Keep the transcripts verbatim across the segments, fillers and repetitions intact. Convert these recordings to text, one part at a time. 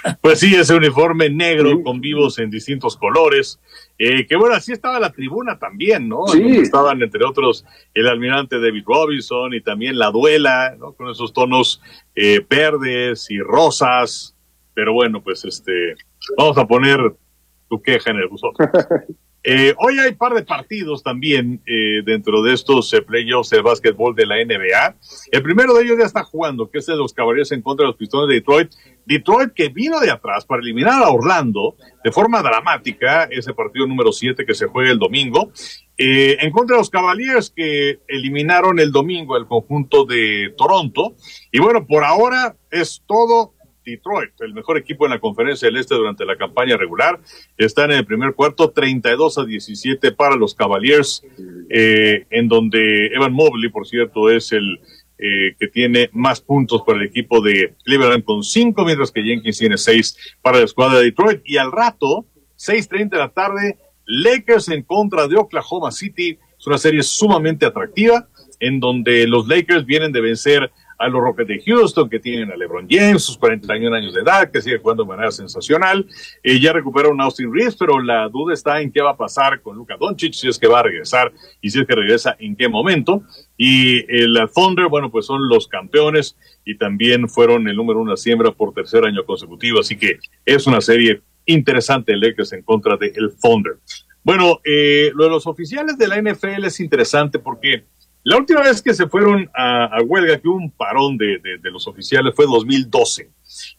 Pues sí, ese uniforme negro con vivos en distintos colores, eh, que bueno, así estaba la tribuna también, ¿no? Sí. Donde estaban, entre otros, el almirante David Robinson y también la duela, ¿no? Con esos tonos eh, verdes y rosas, pero bueno, pues este, vamos a poner tu queja en el buzón. Eh, hoy hay un par de partidos también eh, dentro de estos eh, playoffs de básquetbol de la N B A. El primero de ellos ya está jugando, que es el de los Cavaliers en contra de los Pistones de Detroit. Detroit que vino de atrás para eliminar a Orlando de forma dramática, ese partido número siete que se juega el domingo, eh, en contra de los Cavaliers que eliminaron el domingo al conjunto de Toronto. Y bueno, por ahora es todo Detroit, el mejor equipo en la Conferencia del Este durante la campaña regular. Está en el primer cuarto, treinta y dos a diecisiete para los Cavaliers, eh, en donde Evan Mobley, por cierto, es el eh, que tiene más puntos para el equipo de Cleveland con cinco, mientras que Jenkins tiene seis para la escuadra de Detroit. Y al rato, seis treinta de la tarde, Lakers en contra de Oklahoma City. Es una serie sumamente atractiva, en donde los Lakers vienen de vencer a los Rockets de Houston, que tienen a LeBron James, sus cuarenta y un años de edad, que sigue jugando de manera sensacional. Eh, ya recuperaron a Austin Reeves, pero la duda está en qué va a pasar con Luka Doncic, si es que va a regresar, y si es que regresa, en qué momento. Y el Thunder, bueno, pues son los campeones, y también fueron el número uno a siembra por tercer año consecutivo, así que es una serie interesante, el Lakers en contra del Thunder. Bueno, eh, lo de los oficiales de la N F L es interesante porque la última vez que se fueron a, a huelga, que hubo un parón de, de, de los oficiales, fue dos mil doce.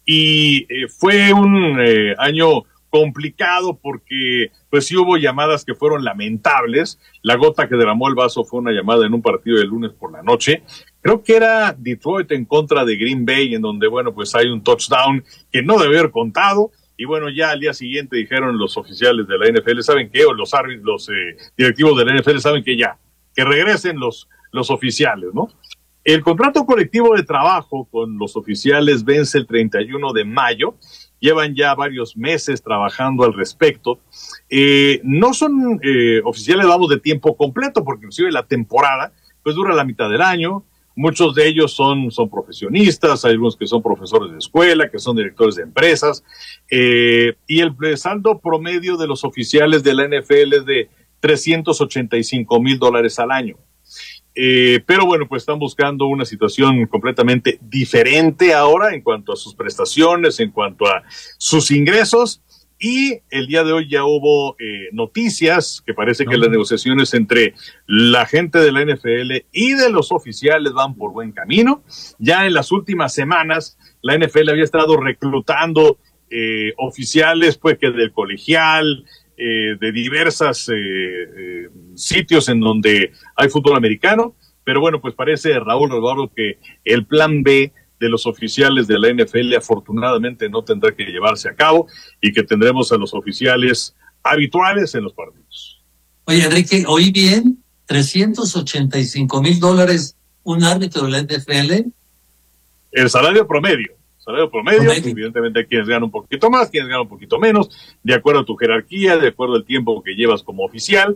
Y eh, fue un eh, año complicado porque pues sí hubo llamadas que fueron lamentables. La gota que derramó el vaso fue una llamada en un partido de lunes por la noche. Creo que era Detroit en contra de Green Bay, en donde, bueno, pues hay un touchdown que no debe haber contado. Y bueno, ya al día siguiente dijeron los oficiales de la N F L, ¿saben qué? O los árbitros, los eh, directivos de la N F L, ¿saben qué? Ya, que regresen los, los oficiales, ¿no? El contrato colectivo de trabajo con los oficiales vence el treinta y uno de mayo. Llevan ya varios meses trabajando al respecto. Eh, no son eh, oficiales, vamos, de tiempo completo, porque inclusive la temporada pues dura la mitad del año. Muchos de ellos son, son profesionistas, hay algunos que son profesores de escuela, que son directores de empresas, eh, y el saldo promedio de los oficiales de la N F L es de trescientos ochenta y cinco mil dólares al año. Eh, pero bueno, pues están buscando una situación completamente diferente ahora en cuanto a sus prestaciones, en cuanto a sus ingresos. Y el día de hoy ya hubo eh, noticias que parece que las negociaciones entre la gente de la N F L y de los oficiales van por buen camino. Ya en las últimas semanas la N F L había estado reclutando eh, oficiales pues que del colegial, eh, de diversas eh, eh, sitios en donde hay fútbol americano. Pero bueno, pues parece, Raúl Eduardo, que el plan B de los oficiales de la N F L afortunadamente no tendrá que llevarse a cabo y que tendremos a los oficiales habituales en los partidos. Oye, Enrique, ¿oí bien? trescientos ochenta y cinco mil dólares un árbitro de la N F L. El salario promedio. Salario promedio, promedio. Evidentemente hay quienes ganan un poquito más, quienes ganan un poquito menos, de acuerdo a tu jerarquía, de acuerdo al tiempo que llevas como oficial.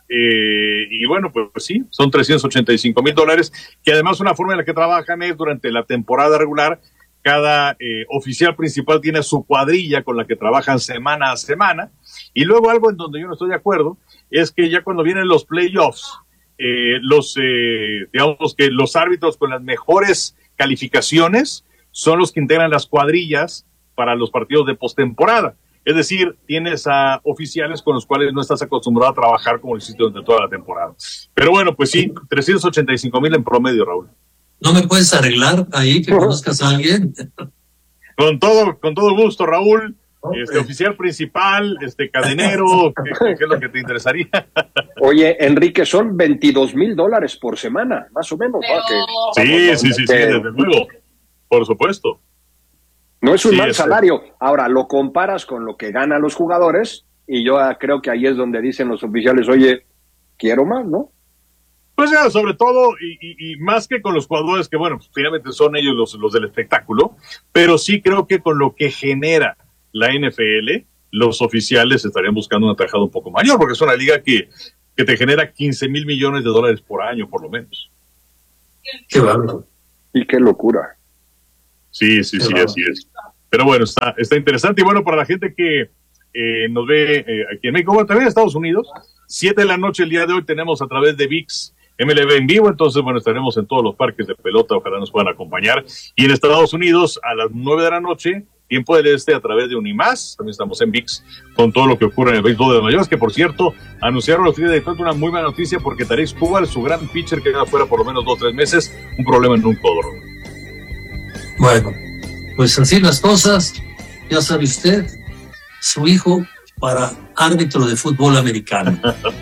Eh, y bueno, pues, pues sí, son trescientos ochenta y cinco mil dólares, que además una forma en la que trabajan es durante la temporada regular, cada eh, oficial principal tiene su cuadrilla con la que trabajan semana a semana, y luego algo en donde yo no estoy de acuerdo, es que ya cuando vienen los playoffs, eh, los, eh, digamos que los árbitros con las mejores calificaciones son los que integran las cuadrillas para los partidos de postemporada. Es decir, tienes a oficiales con los cuales no estás acostumbrado a trabajar como lo hiciste durante toda la temporada. Pero bueno, pues sí, trescientos ochenta y cinco mil en promedio, Raúl. ¿No me puedes arreglar ahí que conozcas a alguien? Con todo, con todo gusto, Raúl. Este oficial principal, este cadenero, ¿qué, qué es lo que te interesaría? Oye, Enrique, son veintidós mil dólares por semana, más o menos. ¿No? Que, sí, vamos, sí, sí, que, sí, desde luego. Por supuesto. No es un sí, mal es salario. Ahora, lo comparas con lo que ganan los jugadores y yo creo que ahí es donde dicen los oficiales, oye, quiero más, ¿no? Pues ya, sobre todo, y, y, y más que con los jugadores, que bueno, finalmente son ellos los, los del espectáculo, pero sí creo que con lo que genera la N F L, los oficiales estarían buscando una tajada un poco mayor, porque es una liga que, que te genera quince mil millones de dólares por año, por lo menos. Qué bárbaro. Y qué locura. Sí, sí, Qué sí, bárbaro. así es. pero bueno, está, está interesante. Y bueno, para la gente que eh, nos ve eh, aquí en México, bueno, también en Estados Unidos, siete de la noche el día de hoy tenemos a través de V I X M L B en vivo, entonces bueno, estaremos en todos los parques de pelota, ojalá nos puedan acompañar. Y en Estados Unidos a las nueve de la noche, tiempo del este, a través de Unimás, también estamos en V I X con todo lo que ocurre en el béisbol de los mayores, que por cierto, anunciaron los Tigres de Detroit una muy buena noticia porque Tarik Skubal, su gran pitcher que queda fuera por lo menos dos o tres meses, un problema en un codo. Bueno, pues así las cosas, ya sabe usted, su hijo para árbitro de fútbol americano.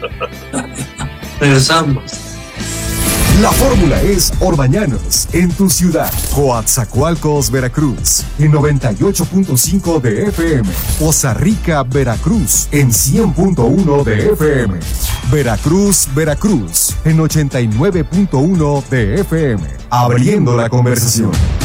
Regresamos. La fórmula es Orbañanos, en tu ciudad. Coatzacoalcos, Veracruz, en noventa y ocho punto cinco de F M. Poza Rica, Veracruz, en cien punto uno de F M. Veracruz, Veracruz, en ochenta y nueve punto uno de F M. Abriendo la conversación.